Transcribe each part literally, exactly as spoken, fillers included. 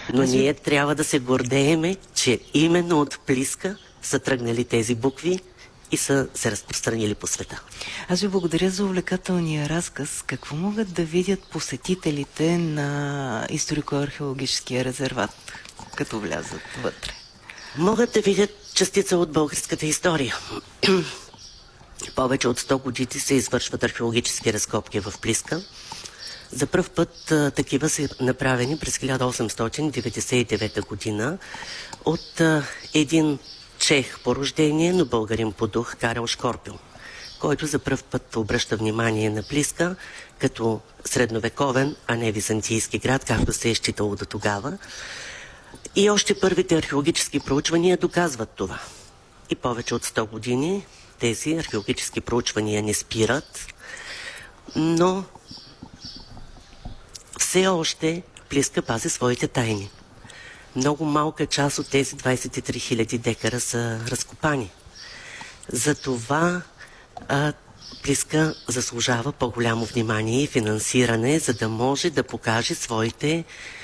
Но Аз ние ви... трябва да се гордееме, че именно от Плиска са тръгнали тези букви и са се разпространили по света. Аз ви благодаря за увлекателния разказ. Какво могат да видят посетителите на историко-археологическия резерват, като влязат вътре? Могат да видят частица от българската история. Повече от сто години се извършват археологически разкопки в Плиска. За пръв път а, такива са направени през хиляда осемстотин деветдесет и девета година от а, един чех по рождение, но българин по дух, Карел Шкорпил, който за пръв път обръща внимание на Плиска като средновековен, а не византийски град, както се е считало до тогава. И още първите археологически проучвания доказват това. И повече от сто години тези археологически проучвания не спират, но все още Плиска пази своите тайни. Много малка част от тези двадесет и три хиляди декара са разкопани. Затова а, Плиска заслужава по-голямо внимание и финансиране, за да може да покаже своите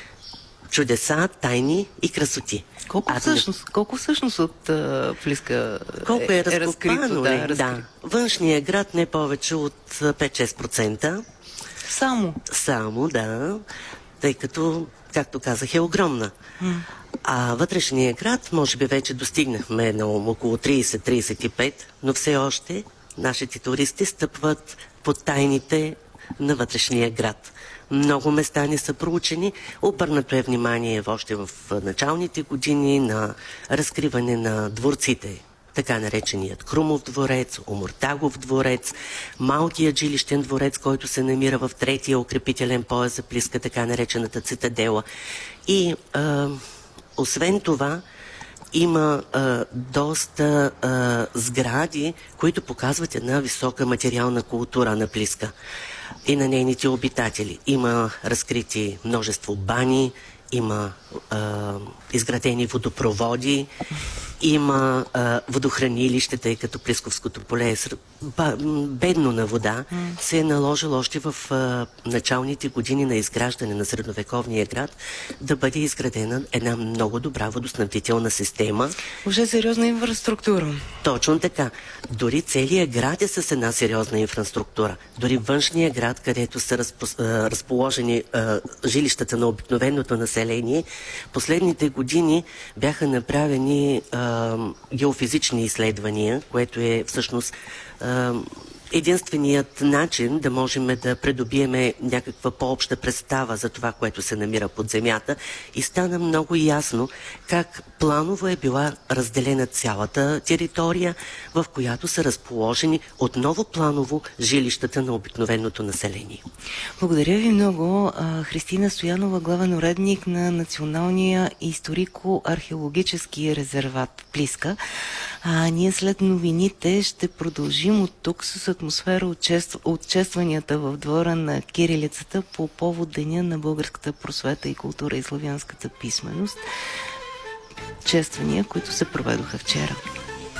чудеса, тайни и красоти. Колко а, всъщност, колко всъщност от а, Плиска колко е, е разкопано? разкрито? Да, Да, да. Външният град не повече от пет-шест процента. Само? Само, да. Тъй като, както казах, е огромна. Mm. А вътрешният град, може би вече достигнахме на около тридесет до тридесет и пет, но все още нашите туристи стъпват под тайните на вътрешния град. Много места не са проучени. Обърнато е внимание още в началните години на разкриване на дворците. Така нареченият Крумов дворец, Омуртагов дворец, малкият жилищен дворец, който се намира в третия укрепителен пояс за Плиска, така наречената цитадела. И а, освен това, има а, доста а, сгради, които показват една висока материална култура на Плиска и на нейните обитатели. Има разкрити множество бани, има а, изградени водопроводи, има а, водохранилище, тъй като Плисковското поле е бедно на вода, mm. се е наложило още в а, началните години на изграждане на средновековния град да бъде изградена една много добра водоснабдителна система. Уже сериозна инфраструктура. Точно така. Дори целият град е с една сериозна инфраструктура. Дори външния град, където са разпо, а, разположени а, жилищата на обикновеното население, последните години бяха направени а, геофизични изследвания, което е всъщност а, единственият начин да можем да придобиеме някаква по-обща представа за това, което се намира под земята, и стана много ясно как планово е била разделена цялата територия, в която са разположени отново планово жилищата на обикновеното население. Благодаря ви много. Христина Стоянова, главен уредник на Националния историко-археологически резерват Плиска. А ние след новините ще продължим от тук с атмосфера от, чест... от честванията в двора на кирилицата по повод Деня на българската просвета и култура и славянската писменост. Чествания, които се проведоха вчера.